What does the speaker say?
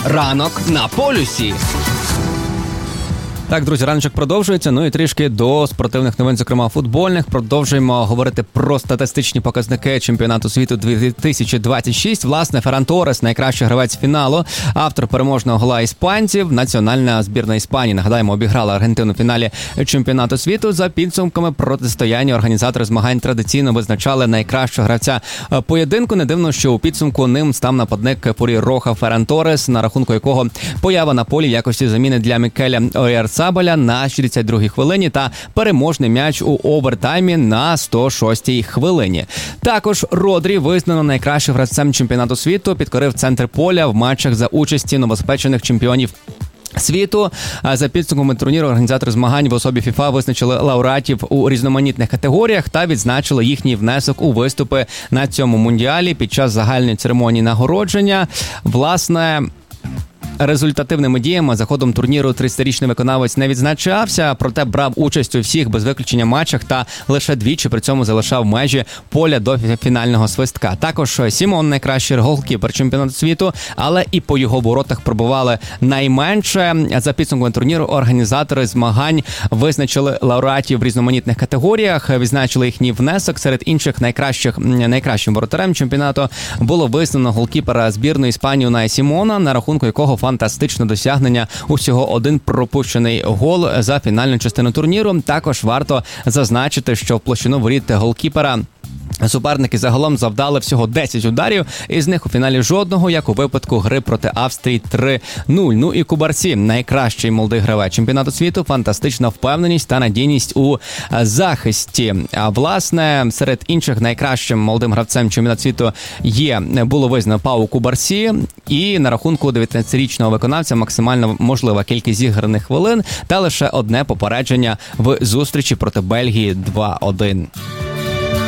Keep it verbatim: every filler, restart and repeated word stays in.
Ранок на полюсі. Так, друзі, раночок продовжується, ну і трішки до спортивних новин, зокрема футбольних. Продовжуємо говорити про статистичні показники чемпіонату світу дві тисячі двадцять шість. Власне, Ферран Торрес, найкращий гравець фіналу, автор переможного гола іспанців. Національна збірна Іспанії, нагадаємо, обіграла Аргентину в фіналі чемпіонату світу. За підсумками протистояння організатори змагань традиційно визначали найкращого гравця поєдинку. Не дивно, що у підсумку ним став нападник Фурі Роха Ферран Торрес, на рахунку якого поява на полі в якості заміни для Мікеля Оярцабаля на шістдесят другій хвилині та переможний м'яч у овертаймі на сто шостій хвилині. Також Родрі визнано найкращим гравцем чемпіонату світу, підкорив центр поля в матчах за участі новоспечених чемпіонів світу. За підсумками турніру організатори змагань в особі ФІФА визначили лауреатів у різноманітних категоріях та відзначили їхній внесок у виступи на цьому мундіалі під час загальної церемонії нагородження. Власне, результативними діями за ходом турніру тридцятирічний виконавець не відзначався, проте брав участь у всіх без виключення матчах та лише двічі при цьому залишав межі поля до фінального свистка. Також Сімон найкращий голкіпер чемпіонату світу, але і по його воротах пробували найменше. За підсумками турніру організатори змагань визначили лауреатів в різноманітних категоріях, відзначили їхній внесок. Серед інших найкращих найкращим воротарем чемпіонату було визнано голкіпера збірної Іспанії Унаї Сімона, на рахунку якого фантастичне досягнення, усього один пропущений гол за фінальну частину турніру. Також варто зазначити, що в площину воріт голкіпера суперники загалом завдали всього десять ударів, із них у фіналі жодного, як у випадку гри проти Австрії три нуль. Ну і Кубарсі, найкращий молодий гравець чемпіонату світу, фантастична впевненість та надійність у захисті. А власне, серед інших найкращим молодим гравцем чемпіонату світу є, було визнано Пау Кубарсі, і на рахунку дев'ятнадцятирічного виконавця максимально можлива кількість зіграних хвилин та лише одне попередження в зустрічі проти Бельгії два один.